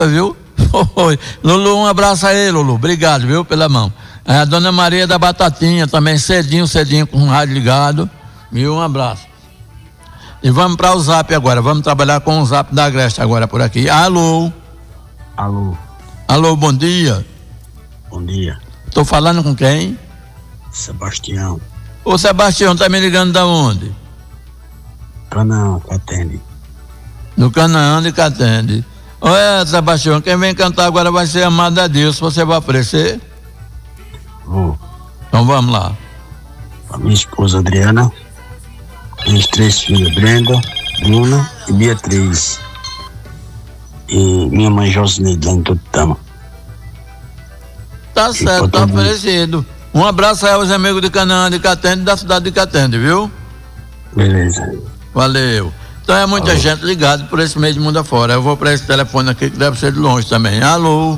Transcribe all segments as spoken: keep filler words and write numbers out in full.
viu? Lulu, um abraço aí, Lulu. Obrigado, viu, pela mão. É, a dona Maria da Batatinha também, cedinho, cedinho, com o rádio ligado. Viu? Um abraço. E vamos para o Zap agora. Vamos trabalhar com o Zap da Agreste agora por aqui. Alô? Alô? Alô, bom dia. Bom dia. Tô falando com quem? Sebastião. Ô, Sebastião, tá me ligando da onde? Canaã, Catende. Do Canaã de Catende. Olha, Sebastião, quem vem cantar agora vai ser Amada Deus. Você vai oferecer? Vou. Então vamos lá. A minha esposa Adriana, minhas três filhas, Brenda, Bruna e Beatriz. E minha mãe Josineide, lá em Tutama. Tá certo, tá oferecido. Um abraço aí aos amigos de Canaã de Catende, da cidade de Catende, viu? Beleza. Valeu. Então é muita Alô. gente ligada por esse meio de mundo afora. Eu vou para esse telefone aqui que deve ser de longe também. Alô?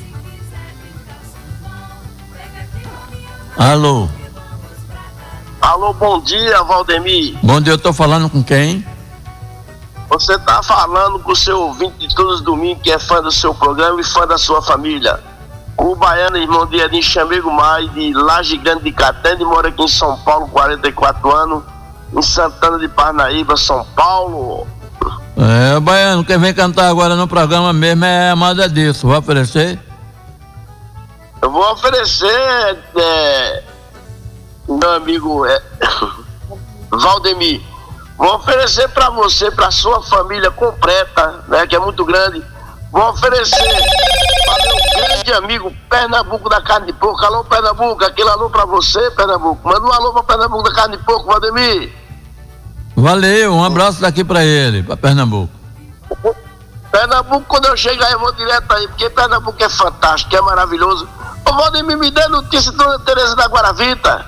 Alô? Alô, bom dia, Valdemir. Bom dia, eu tô falando com quem? Você tá falando com o seu ouvinte de todos os domingos, que é fã do seu programa e fã da sua família. O baiano, irmão de Edinho Chamego Mai, de Laje Grande de Catende, mora aqui em São Paulo, quarenta e quatro anos, em Santana de Parnaíba, São Paulo. É, baiano, quem vem cantar agora no programa mesmo é Amada disso. Vai oferecer? Eu vou oferecer, é, meu amigo é, Valdemir, vou oferecer para você, para sua família completa, né, que é muito grande. Vou oferecer para meu grande amigo Pernambuco da Carne de Porco. Alô, Pernambuco, aquele alô para você, Pernambuco. Manda um alô para Pernambuco da Carne de Porco, Valdemir. Valeu, um abraço daqui para ele, para Pernambuco. Pernambuco, quando eu chegar, eu vou direto aí, porque Pernambuco é fantástico, é maravilhoso. Ô, Valdemir, me dê notícia de Dona Tereza da Guaravita.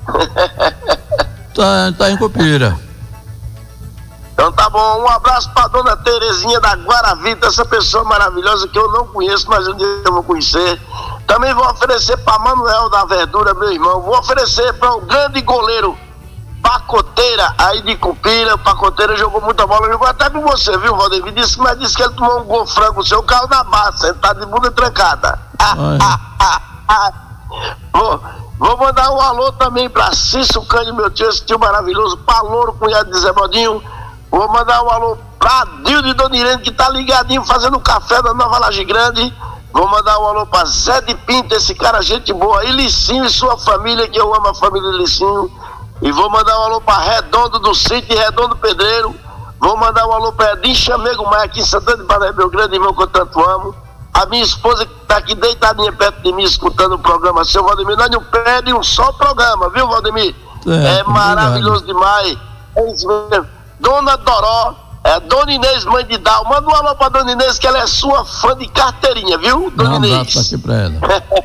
Tá, tá em Copira. Então tá bom, um abraço pra Dona Terezinha da Guaravita, essa pessoa maravilhosa que eu não conheço, mas um dia eu vou conhecer. Também vou oferecer pra Manuel da Verdura, meu irmão. Vou oferecer para o grande goleiro Pacoteira, aí de Cupira. O Pacoteira jogou muita bola, jogou até com você, viu, Valdemir? Disse, mas disse que ele tomou um gol frango, o seu carro na massa, ele tá de bunda trancada. Ah, ah, ah, ah. Vou, vou mandar um alô também pra Cício Cândido, meu tio, esse tio maravilhoso, pra Louro, cunhado de Zé Bodinho. Vou mandar um alô pra Dilde e Dona Irene, que tá ligadinho fazendo café da Nova Laje Grande. Vou mandar um alô pra Zé de Pinto, esse cara, gente boa. E Licinho e sua família, que eu amo a família de Licinho. E vou mandar um alô pra Redondo do Sítio, Redondo Pedreiro. Vou mandar um alô pra Edinho Chamego Maia, aqui em Santana de Parnaíba, meu grande irmão que eu tanto amo. A minha esposa que tá aqui deitadinha perto de mim, escutando o programa. Seu Valdemir, nós não perde um só programa, viu, Valdemir? É, é maravilhoso demais. É isso mesmo. Dona Doró, é, Dona Inês, mãe de Dal. Manda um alô pra Dona Inês, que ela é sua fã de carteirinha, viu, Dona um Inês? Aqui pra ela.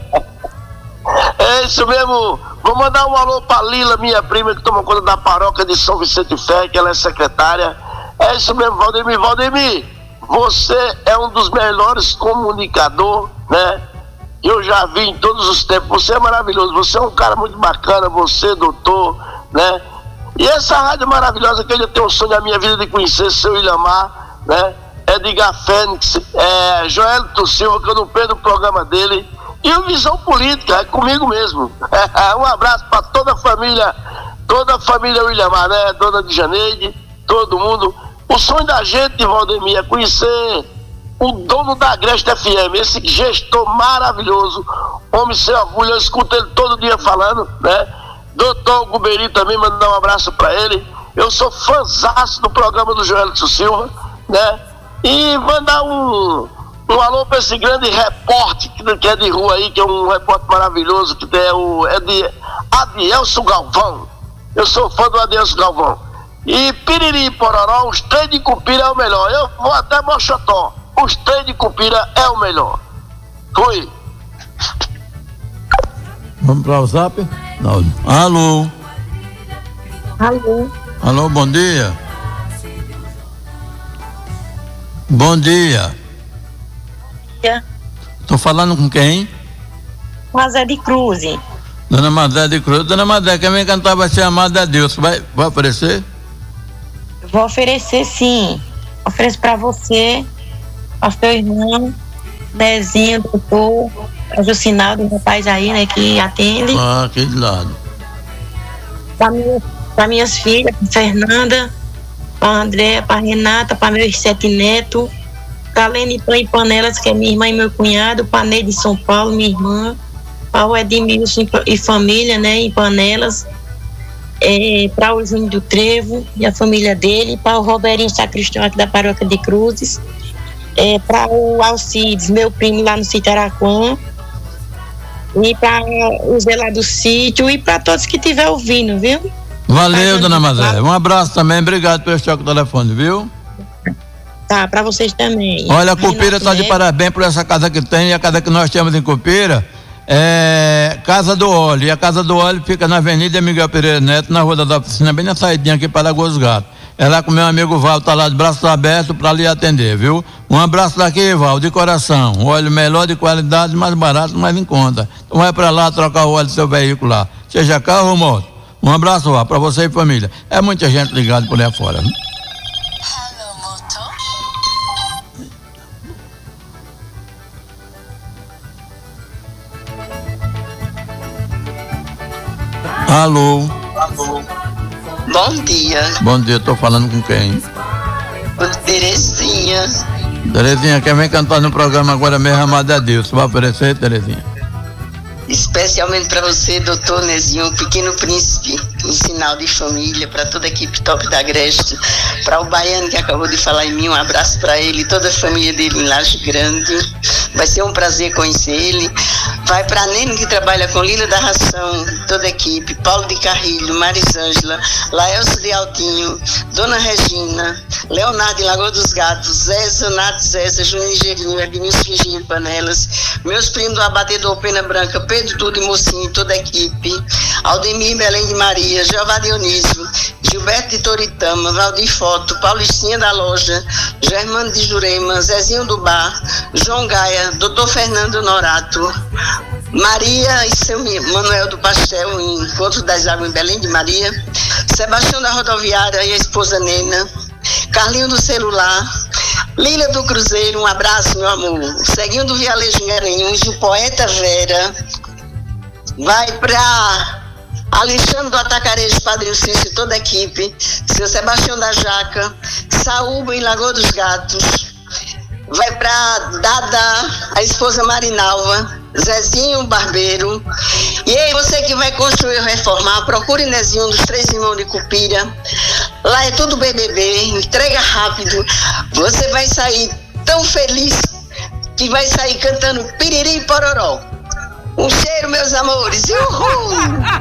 É isso mesmo. Vou mandar um alô pra Lila, minha prima, que toma conta da paróquia de São Vicente Ferre, que ela é secretária. É isso mesmo, Valdemir. Valdemir, você é um dos melhores comunicadores, né? Eu já vi em todos os tempos. Você é maravilhoso. Você é um cara muito bacana, você, doutor, né? E essa rádio maravilhosa que eu tenho o sonho da minha vida de conhecer, seu Ilhamar, né? Edgar Fênix, é, Joelito Silva, que eu não perdo o programa dele. E o Visão Política, é comigo mesmo. Um abraço para toda a família, toda a família Williamar, né? Dona de Janeide, todo mundo. O sonho da gente, Valdemir, é conhecer o dono da Agreste F M, esse gestor maravilhoso, homem sem orgulho, eu escuto ele todo dia falando, né? Doutor Guberi também, mandar um abraço para ele. Eu sou fãzaço do programa do Joelito Silva, né? E mandar um, um alô para esse grande repórter que, que é de rua aí, que é um repórter maravilhoso, que é o é de Adielso Galvão. Eu sou fã do Adielso Galvão. E Piriri e Pororó, os três de Cupira é o melhor. Eu vou até Mochotó. Os três de Cupira é o melhor. Fui. Vamos para o Zap? Não. Alô? Alô? Alô, bom dia. Bom dia. dia. Tô falando com quem? Mazé de Cruz. Dona Mazé de Cruz. Dona Mazé, quem vem cantar vai ser Amada Deus. Vai, vai oferecer? Vou oferecer, sim. Ofereço para você, ao seu irmão, Nezinho, doutor, a Jucinaldo, meu pai aí, né, que atende. Ah, aqui de lado. Para minha, minhas filhas, pra Fernanda, para Andréa, para Renata, para meus sete netos, para Lene Pão e Panelas, que é minha irmã e meu cunhado, para Neide de São Paulo, minha irmã, para o Edmilson e família, né, em Panelas, é, para o Júnior do Trevo e a família dele, para o Roberinho Sacristão aqui da Paróquia de Cruzes, é, para o Alcides, meu primo lá no sítio Araquã, e para o Zé lá do sítio, e para todos que estiver ouvindo, viu? Valeu, tá, dona Mazé. Um abraço também, obrigado pelo toque do telefone, viu? Tá, para vocês também. Olha, a Cupira está de parabéns por essa casa que tem, e a casa que nós temos em Cupira é Casa do Óleo, e a Casa do Óleo fica na Avenida Miguel Pereira Neto, na Rua da Oficina, bem na saidinha aqui para Lagoa dos Gatos. É lá com meu amigo Val, tá lá de braços abertos para lhe atender, viu? Um abraço daqui, Val, de coração. Um óleo melhor, de qualidade, mais barato, mais em conta. Então vai para lá trocar o óleo do seu veículo lá, seja carro ou moto. Um abraço, Val, para você e família. É muita gente ligada por aí afora, né? Alô. Alô. Bom dia. Bom dia, tô falando com quem? Com Terezinha. Terezinha, quem vem cantar no programa agora mesmo, amado é Deus. Vai aparecer, Terezinha? Especialmente para você, doutor Nezinho, o Pequeno Príncipe, um sinal de família, para toda a equipe top da Agreste, para o Baiano que acabou de falar em mim, um abraço para ele, toda a família dele em Laje Grande. Vai ser um prazer conhecer ele. Vai para a Nene que trabalha com Lila da Ração, toda a equipe, Paulo de Carrilho, Marisângela, Laelso de Altinho, Dona Regina, Leonardo de Lagoa dos Gatos, Zéza, Nath Zéza, Juninho Gelinho, Edmilson Virgínia Panelas, meus primos do Abatedor Pena Branca, Pedro Dudu e Mocinho, toda a equipe, Aldemir Belém de Maria, Jeová Dionísio, Gilberto de Toritama, Valdir Foto, Paulistinha da Loja, Germano de Jurema, Zezinho do Bar, João Gaia, Doutor Fernando Norato, Maria e seu Manuel do Pastel em Encontro das Águas em Belém de Maria, Sebastião da Rodoviária e a esposa Nena, Carlinho do Celular, Lília do Cruzeiro, um abraço, meu amor, Ceguinho do Vialejo em Garanhuns, o Poeta Vera, vai pra Alexandre do Atacarejo, Padre Cício e toda a equipe, seu Sebastião da Jaca, Saúba em Lagoa dos Gatos, vai pra Dada, a esposa Marinalva, Zezinho Barbeiro. E aí, você que vai construir ou reformar, procure Nezinho dos Três Irmãos de Cupira. Lá é tudo B B B, entrega rápido. Você vai sair tão feliz que vai sair cantando piriri e pororó. Um cheiro, meus amores. Uhul!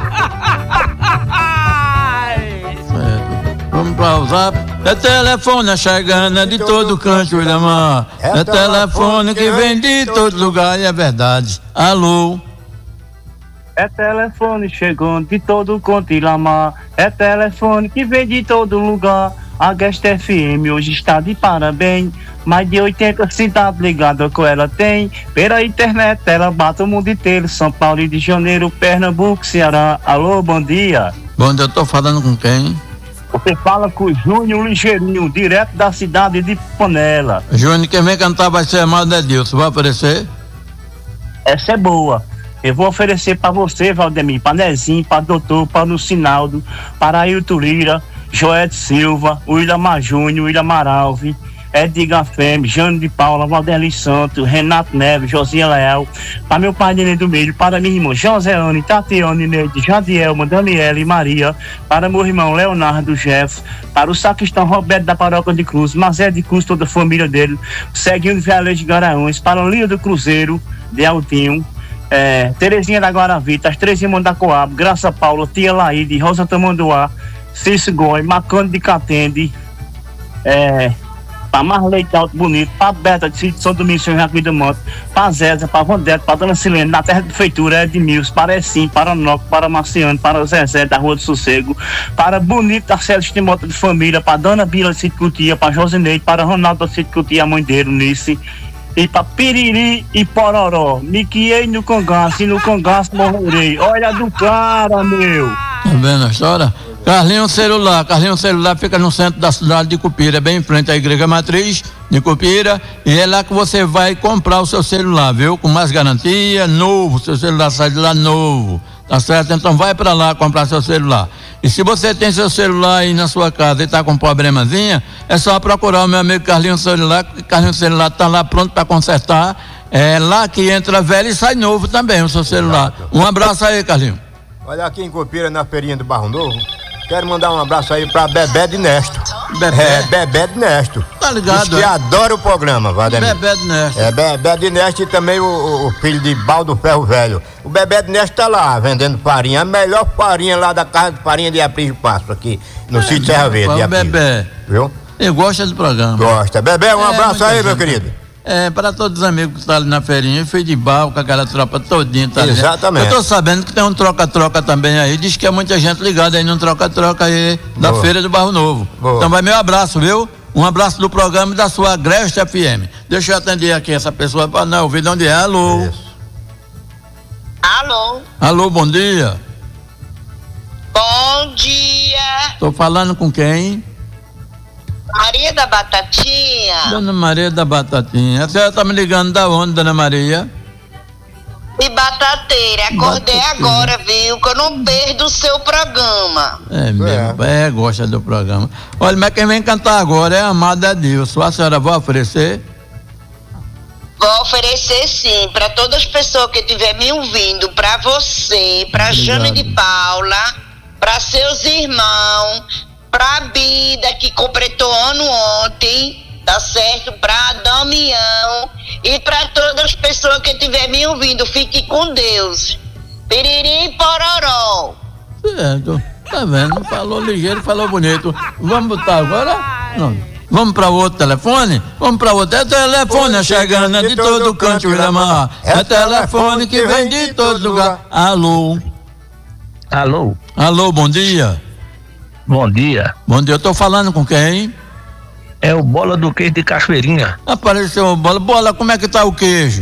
Vamos para o zap. É telefone chegando de todo canto, Ilhamar. É telefone que vem de todo lugar e é verdade. Alô. É telefone chegando de todo canto, Ilhamar. É telefone que vem de todo lugar. A Guest F M hoje está de parabéns. Mais de oitenta cidades ligadas com ela tem. Pela internet ela bate o mundo inteiro. São Paulo, Rio de Janeiro, Pernambuco, Ceará. Alô, bom dia. Bom dia, eu tô falando com quem? Você fala com o Júnior Ligeirinho, direto da cidade de Panela. Júnior, quem vem cantar vai ser amado é Deus. Vai aparecer? Essa é boa. Eu vou oferecer para você, Valdemir, para Nezinho, para Doutor, para Lucinaldo, para Ailton Lira, Joete Silva, William Júnior, William Alves, Edgar Femme, Jânio de Paula, Valderli Santos, Renato Neves, Josinha Leal, para meu pai Nenê do Meio, para minha irmã Joseane, Tatiane, Neide, Jadielma, Daniela e Maria, para meu irmão Leonardo Jeff, para o sacristão Roberto da Paróquia de Cruz, Mazé de Cruz, toda a família dele, Seguindo de Vialejo de Garanhuns, para o Lírio do Cruzeiro, de Altinho, é, Terezinha da Guaravita, as três irmãs da Coab, Graça Paula, Tia Laíde, Rosa Tamanduá, Cício Goi, Macano de Catende, é, para Marley de Alto Bonito, para Beta de São Domingos, São Joaquim do Monte, para Zéza, para Vandete, para Dona Silene, da Terra de Feitura, Edmilson, para Essim, para Noco, para Marciano, para Zezé, da Rua do Sossego, para Bonito, da Sérgio de Mota de Família, para Dona Bila de Sítio Cutia, para Josineide, para Ronaldo da Sítio Cutia, a mãe dele, Nice, e para Piriri e Pororó. Me criei no cangaço e no cangaço morrerei. Olha do cara, meu. Tá vendo a história? Carlinhos Celular, Carlinhos Celular fica no centro da cidade de Cupira, bem em frente à Igreja Matriz de Cupira, e é lá que você vai comprar o seu celular, viu? Com mais garantia, novo, seu celular sai de lá novo, tá certo? Então vai para lá comprar seu celular. E se você tem seu celular aí na sua casa e tá com problemazinha, é só procurar o meu amigo Carlinhos Celular, que Carlinhos Celular tá lá pronto para consertar, é lá que entra velho e sai novo também o seu celular. Exato. Um abraço aí, Carlinhos. Olha, aqui em Cupira, na feirinha do Barro Novo, quero mandar um abraço aí pra Bebé de Nesto. Bebé? É, Bebé de Nesto. Tá ligado? Diz que é? adora o programa, Valdemir. Bebé de Nesto. É, Bebé de Nesto e também o, o filho de Baldo Ferro Velho. O Bebé de Nesto tá lá, vendendo farinha. A melhor farinha lá da casa de farinha de Aprígio Passo, aqui no é, sítio Serra Verde. O Bebé. Viu? Ele gosta do programa. Gosta. Bebé, um é, abraço aí, meu querido. É, para todos os amigos que estão ali na feirinha, filho de barro, com aquela tropa todinha, tá ali. Exatamente. Eu tô sabendo que tem um troca-troca também aí, diz que é muita gente ligada aí no troca-troca aí da Boa. Feira do Barro Novo. Boa. Então vai meu abraço, viu? Um abraço do programa e da sua Agreste F M. Deixa eu atender aqui essa pessoa para não ouvir de onde é. Alô? Isso. Alô? Alô, bom dia. Bom dia. Tô falando com quem? Maria da Batatinha. Dona Maria da Batatinha. A senhora tá me ligando da onde, Dona Maria? De Batateira. Acordei Batateira. Agora, viu? Que eu não perdo o seu programa. É mesmo. É. é, gosta do programa. Olha, mas quem vem cantar agora é a Amada Dilson. A senhora vai oferecer? Vou oferecer sim, para todas as pessoas que estiver me ouvindo, para você, para Jane de Paula, para seus irmãos, pra Bida, que completou ano ontem, tá certo? Pra Damião e pra todas as pessoas que estiver me ouvindo, fique com Deus. Piriri pororó. Certo, tá vendo? Falou ligeiro, falou bonito. Vamos botar agora? Não. Vamos para outro telefone? Vamos para outro. É telefone chegando de todo canto, Willamar. É telefone que vem de todo lugar. Alô? Alô? Alô, bom dia. Bom dia. Bom dia, eu tô falando com quem? É o Bola do Queijo de Cachoeirinha. Apareceu o Bola. Bola, como é que tá o queijo?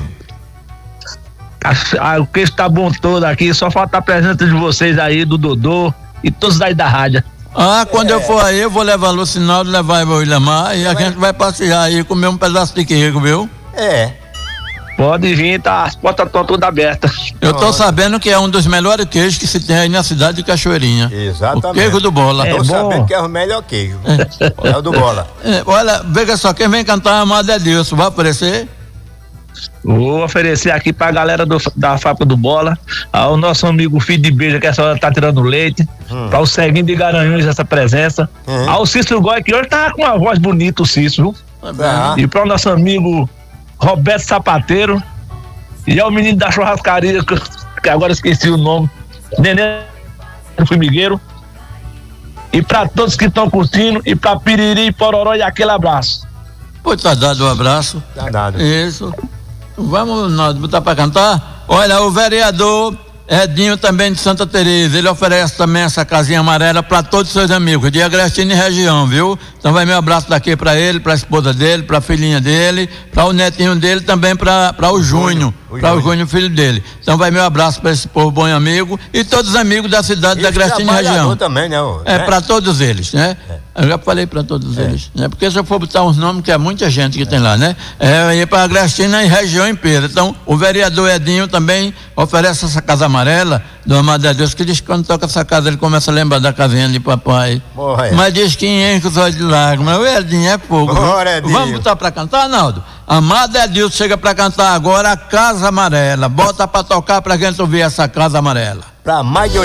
Ah, o queijo tá bom todo aqui, só falta a presença de vocês aí, do Dodô e todos daí da rádio. Ah, quando é. eu for aí, eu vou levar o Lucinaldo, levar o Willamar e a vai. gente vai passear aí, comer um pedaço de queijo, viu? É. Pode vir, tá, as portas estão todas abertas. Eu tô Nossa. sabendo que é um dos melhores queijos que se tem aí na cidade de Cachoeirinha. Exatamente. O queijo do Bola. É tô bom. sabendo que é o melhor queijo. É, é o do Bola. É, olha, veja só, quem vem cantar é Amado Edilson, vai aparecer? Vou oferecer aqui pra galera do, da fábrica do Bola, ao nosso amigo Filho de Beija, que essa hora tá tirando leite, hum. para o Ceguinho de Garanhuns, essa presença, hum. ao Cícero Gói, que hoje tá com uma voz bonita, o Cícero, ah. e para o nosso amigo Roberto Sapateiro, e ao menino da churrascaria, que, que agora esqueci o nome, Nenê Formigueiro, e para todos que estão curtindo, e para Piriri e Pororó, e aquele abraço. Pois tá dado um abraço. Tá dado. Isso. Vamos nós botar para cantar? Olha, o vereador Edinho também de Santa Teresa, ele oferece também essa casinha amarela para todos os seus amigos de Agrestina e região, viu? Então vai meu abraço daqui para ele, para a esposa dele, para a filhinha dele, para o netinho dele, também para o Júnior, para o Júnior, filho dele. Então vai meu abraço para esse povo bom e amigo e todos os amigos da cidade de Agrestina e região. Também, né? É, para todos eles, né? É. Eu já falei para todos é. eles, né? Porque se eu for botar uns nomes, que é muita gente que é. tem lá, né? É, é para Agrestina e região inteira. Então, o vereador Edinho também oferece essa casa amarela do Amado Deus, que diz que quando toca essa casa ele começa a lembrar da casinha de papai. Boa, é. Mas diz que enche os olhos de lágrimas. O Edinho é fogo. Bora, Edinho. Vamos botar para cantar, Naldo? Amado Edilson chega para cantar agora a Casa Amarela. Bota para tocar pra gente ouvir essa Casa Amarela. Pra mais de